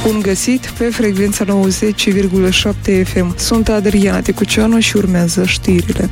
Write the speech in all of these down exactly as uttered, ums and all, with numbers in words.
Bun găsit pe frecvența nouăzeci virgulă șapte F M. Sunt Adriana Tecuceanu și urmează știrile.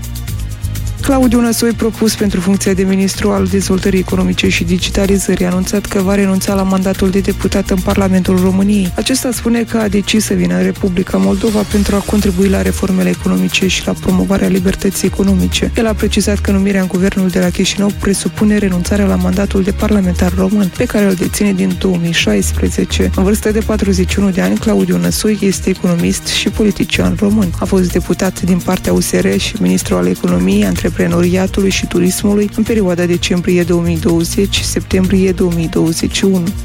Claudiu Năsoi, propus pentru funcția de ministru al dezvoltării economice și digitalizării, a anunțat că va renunța la mandatul de deputat în Parlamentul României. Acesta spune că a decis să vină în Republica Moldova pentru a contribui la reformele economice și la promovarea libertății economice. El a precizat că numirea în guvernul de la Chișinău presupune renunțarea la mandatul de parlamentar român, pe care îl deține din două mii șaisprezece. În vârstă de patruzeci și unu de ani, Claudiu Năsoi este economist și politician român. A fost deputat din partea U S R și ministru al economiei, antreprenoriatului și turismului în perioada decembrie două mii douăzeci-septembrie două mii douăzeci și unu.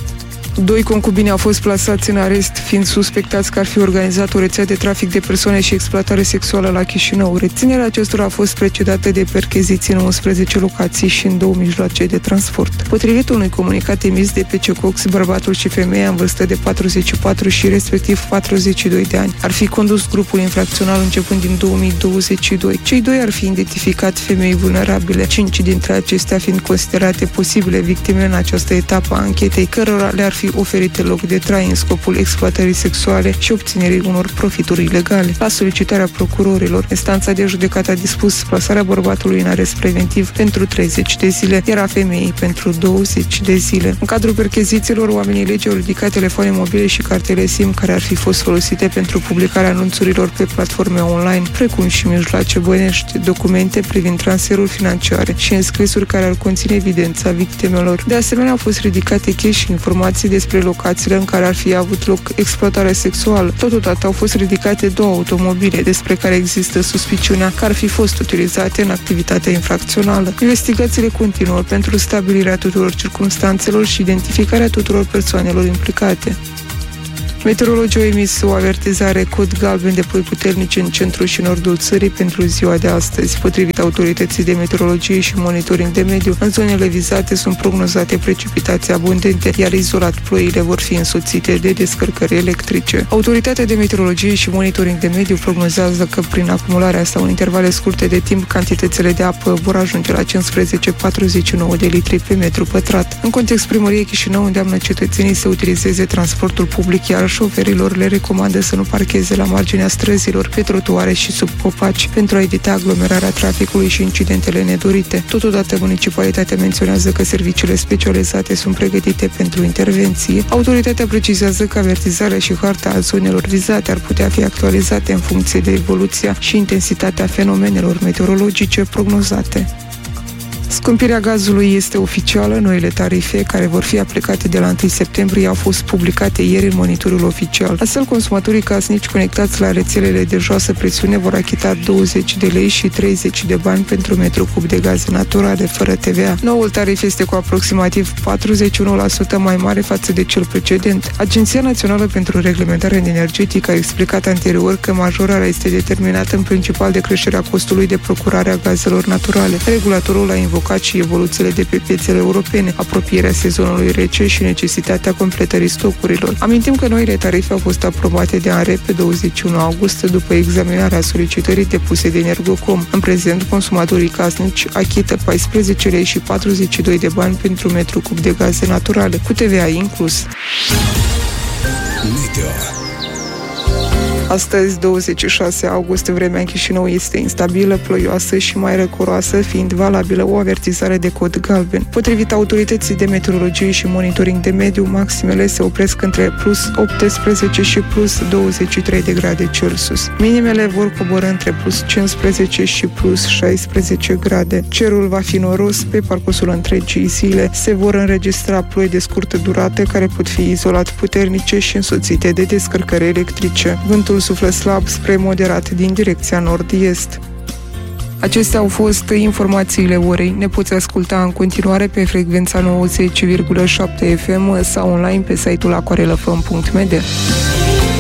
Doi concubini au fost plasați în arest, fiind suspectați că ar fi organizat o rețea de trafic de persoane și exploatare sexuală la Chișinău. Reținerea acestora a fost precedată de percheziții în unsprezece locații și în două mijloace de transport. Potrivit unui comunicat emis de P C Cox, bărbatul și femeia în vârstă de patruzeci și patru și respectiv patruzeci și doi de ani ar fi condus grupul infracțional începând din două mii douăzeci și doi. Cei doi ar fi identificat femei vulnerabile, cinci dintre acestea fiind considerate posibile victime în această etapă a anchetei, cărora le-ar fi oferite loc de trai în scopul exploatării sexuale și obținerii unor profituri ilegale. La solicitarea procurorilor, instanța de judecată a dispus plasarea bărbatului în arest preventiv pentru treizeci de zile, iar a femeii pentru douăzeci de zile. În cadrul perchezițiilor, oamenii legii au ridicat telefoane mobile și cartele SIM care ar fi fost folosite pentru publicarea anunțurilor pe platforme online, precum și mijloace bănești, documente privind transferuri financiare și înscrisuri care ar conține evidența victimelor. De asemenea, au fost ridicate cash și informații despre locațiile în care ar fi avut loc exploatarea sexuală. Totodată au fost ridicate două automobile despre care există suspiciunea că ar fi fost utilizate în activitatea infracțională. Investigațiile continuă pentru stabilirea tuturor circumstanțelor și identificarea tuturor persoanelor implicate. Meteorologii au emis o avertizare cod galben de ploi puternice în centrul și nordul țării pentru ziua de astăzi. Potrivit autorității de meteorologie și monitoring de mediu, în zonele vizate sunt prognozate precipitații abundente, iar izolat ploile vor fi însoțite de descărcări electrice. Autoritatea de meteorologie și monitoring de mediu prognozează că prin acumularea sau în intervale scurte de timp, cantitățile de apă vor ajunge la cincisprezece virgulă patruzeci și nouă de litri pe metru pătrat. În context, primăria Chișinău îndeamnă cetățenii să utilizeze transportul public, iar șoferilor le recomandă să nu parcheze la marginea străzilor, pe trotuare și sub copaci, pentru a evita aglomerarea traficului și incidentele nedorite. Totodată, municipalitatea menționează că serviciile specializate sunt pregătite pentru intervenție. Autoritatea precizează că avertizarea și harta a zonelor vizate ar putea fi actualizate în funcție de evoluția și intensitatea fenomenelor meteorologice prognozate. Scumpirea gazului este oficială. Noile tarife, care vor fi aplicate de la întâi septembrie, au fost publicate ieri în monitorul oficial. Astfel, consumatorii casnici conectați la rețelele de joasă presiune vor achita douăzeci de lei și treizeci de bani pentru metru cub de gaze naturale, fără T V A. Noul tarif este cu aproximativ patruzeci și unu la sută mai mare față de cel precedent. Agenția Națională pentru Reglementare Energetică a explicat anterior că majorarea este determinată în principal de creșterea costului de procurare a gazelor naturale. Regulatorul a invocat și evoluțiile de pe piețele europene, apropierea sezonului rece și necesitatea completării stocurilor. Amintim că noile tarife au fost aprobate de ANRE pe douăzeci și unu august după examinarea solicitării depuse de Energocom. În prezent, consumatorii casnici achită paisprezece lei și patruzeci și doi de bani pentru metru cub de gaze naturale, cu T V A inclus. Meteo. Astăzi, douăzeci și șase august, vremea în Chișinău este instabilă, ploioasă și mai răcoroasă, fiind valabilă o avertizare de cod galben. Potrivit autorității de meteorologie și monitoring de mediu, maximele se opresc între plus optsprezece și plus douăzeci și trei de grade Celsius. Minimele vor coborî între plus cincisprezece și plus șaisprezece grade. Cerul va fi noros pe parcursul întregii zile. Se vor înregistra ploi de scurtă durată care pot fi izolat puternice și însoțite de descărcări electrice. Vântul suflă slab spre moderat din direcția nord-est. Acestea au fost informațiile orei. Ne poți asculta în continuare pe frecvența nouăzeci virgulă șapte F M sau online pe site-ul aquarelafm punct m d.